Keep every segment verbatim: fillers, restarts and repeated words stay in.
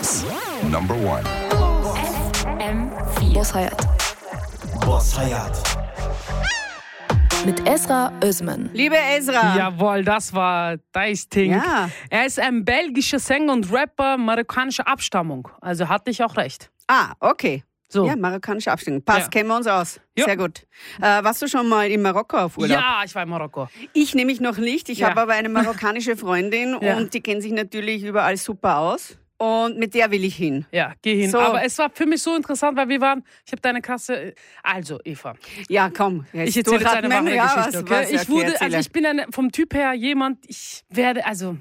Boss Number One. F M vier. Boss Hayat. Boss Hayat. Mit Ezra Özmen. Liebe Ezra. Jawohl, das war das Ding. Ja. Er ist ein belgischer Sänger und Rapper marokkanischer Abstammung. Also hatte ich auch recht. Ah, okay. So. Ja, marokkanische Abstimmung. Passt, Ja. kennen wir uns aus. Ja. Sehr gut. Äh, warst du schon mal in Marokko auf Urlaub? Ja, ich war in Marokko. Ich nämlich noch nicht. Ich Ja. habe aber eine marokkanische Freundin Ja. und die kennt sich natürlich überall super aus. Und mit der will ich hin. Ja, geh hin. So. Aber es war für mich so interessant, weil wir waren, ich habe deine krasse, also Eva, Ja, komm. Jetzt ich erzähle jetzt eine durchatmen. wahre ja, Geschichte, was, okay? was, ich wurde, erzähle. also ich bin eine, vom Typ her jemand, ich werde, also,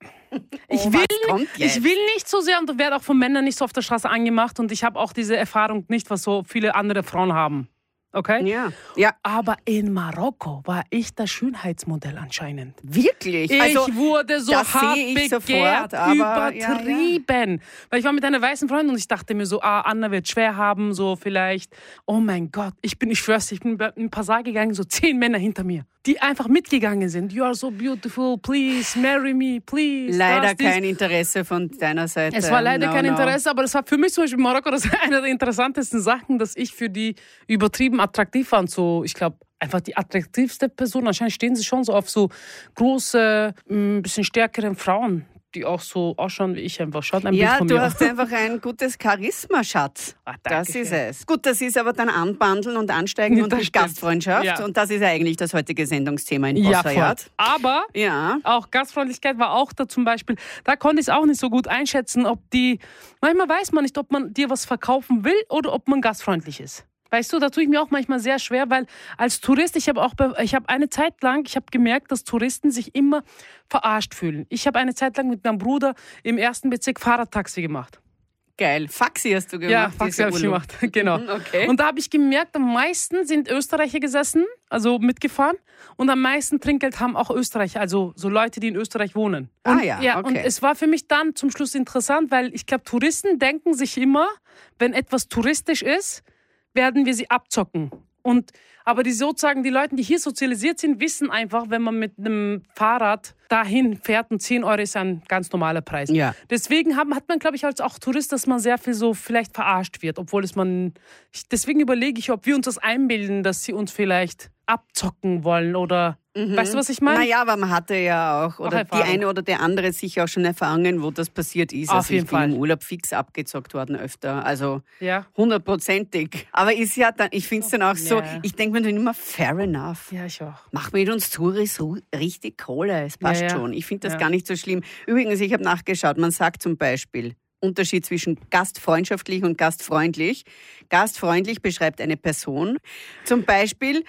ich Oh, will, was kommt jetzt? ich will nicht so sehr und werde auch von Männern nicht so auf der Straße angemacht und ich habe auch diese Erfahrung nicht, was so viele andere Frauen haben. Okay? Ja. Ja, Aber in Marokko war ich das Schönheitsmodell anscheinend. wirklich. Ich also, wurde so das hart sehe ich begehrt, sofort, aber, übertrieben. Weil ich war mit einer weißen Freundin und ich dachte mir so, ah, Anna wird schwer haben, so vielleicht. Oh mein Gott, ich bin, ich schwör's, ich bin in ein Passar gegangen, so zehn Männer hinter mir, die einfach mitgegangen sind. You are so beautiful, please marry me, please. leider das, dies. kein Interesse von deiner Seite. Es war leider no, kein no. Interesse, aber das war für mich zum Beispiel in Marokko das eine der interessantesten Sachen, dass ich für die übertrieben attraktiv war und so, ich glaube, einfach die attraktivste Person. Anscheinend stehen sie schon so auf so große, ein bisschen stärkeren Frauen, die auch so ausschauen wie ich einfach. Schaut ein Bild Ja, von du mir. hast einfach ein gutes Charisma, Schatz. Ah, das danke ist schön. es. Gut, das ist aber dann Anbandeln und Ansteigen Ja, und das die stimmt. Gastfreundschaft. Ja. Und das ist ja eigentlich das heutige Sendungsthema in Ja, Boss voll. Hayat. Aber Ja. auch Gastfreundlichkeit war auch da zum Beispiel, da konnte ich es auch nicht so gut einschätzen, ob die, manchmal weiß man nicht, ob man dir was verkaufen will oder ob man gastfreundlich ist. Weißt du, da tue ich mir auch manchmal sehr schwer, weil als Tourist, ich habe auch, bei, ich habe eine Zeit lang, ich habe gemerkt, dass Touristen sich immer verarscht fühlen. Ich habe eine Zeit lang mit meinem Bruder im ersten Bezirk Fahrradtaxi gemacht. Geil. Faxi hast du gemacht. Ja, Faxi diese habe ich Urlaub. gemacht, genau. Mhm, okay. Und da habe ich gemerkt, am meisten sind Österreicher gesessen, also mitgefahren. Und am meisten Trinkgeld haben auch Österreicher, also so Leute, die in Österreich wohnen. Ah Und, ja, ja okay. Und es war für mich dann zum Schluss interessant, weil ich glaube, Touristen denken sich immer, wenn etwas touristisch ist, werden wir sie abzocken. Und, aber die sozusagen, die Leute, die hier sozialisiert sind, wissen einfach, wenn man mit einem Fahrrad dahin fährt und zehn Euro ist ein ganz normaler Preis. Ja. Deswegen haben, hat man, glaube ich, als auch Tourist, dass man sehr viel so vielleicht verarscht wird, obwohl es man, ich, deswegen überlege ich, ob wir uns das einbilden, dass sie uns vielleicht abzocken wollen oder, weißt du, was ich meine? Naja, aber man hatte ja auch, oder die Erfahrung. eine oder der andere sicher auch schon Erfahrungen, wo das passiert ist. Auf also jeden ich bin Fall. im Urlaub fix abgezockt worden öfter. Also Ja. hundertprozentig. Aber ist ja dann, ich finde es dann auch so, Ja. ich denke mir dann immer, fair enough. Ja, ich auch. Mach mit uns Touris ru- richtig Kohle, es passt Ja, ja. schon. Ich finde das Ja. gar nicht so schlimm. Übrigens, ich habe nachgeschaut, man sagt zum Beispiel, Unterschied zwischen gastfreundschaftlich und gastfreundlich. Gastfreundlich beschreibt eine Person. Zum Beispiel,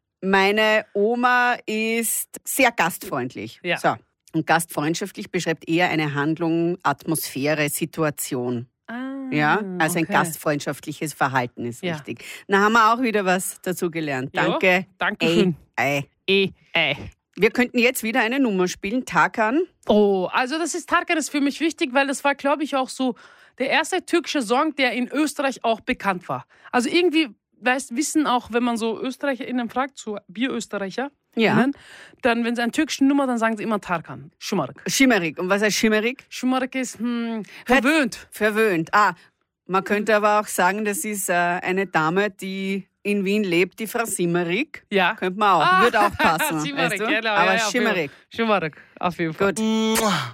meine Oma ist sehr gastfreundlich. Ja. So. Und gastfreundschaftlich beschreibt eher eine Handlung, Atmosphäre, Situation. Ah, Ja, also ein okay. gastfreundschaftliches Verhalten ist Ja. wichtig. Da haben wir auch wieder was dazu gelernt. Ja, Danke. danke Ey, schön. ey. Eh, eh. Wir könnten jetzt wieder eine Nummer spielen. Tarkan. Oh, also das ist Tarkan ist für mich wichtig, weil das war, glaube ich, auch so der erste türkische Song, der in Österreich auch bekannt war. Also irgendwie, weißt, wissen auch, wenn man so ÖsterreicherInnen fragt, so Bier-Österreicher, Ja. dann, wenn sie eine türkische Nummer, dann sagen sie immer Tarkan, Şımarık. Schimmerig. Und was heißt schimmerig? Şımarık ist hm, verwöhnt. Verwöhnt. Ah, man könnte aber auch sagen, das ist äh, eine Dame, die in Wien lebt, die Frau Simmerig. Ja. Könnte man auch. Ah, Würde auch passen. Şımarık, weißt du? genau, aber ja, ja, schimmerig. Şımarık, auf jeden Fall. Gut.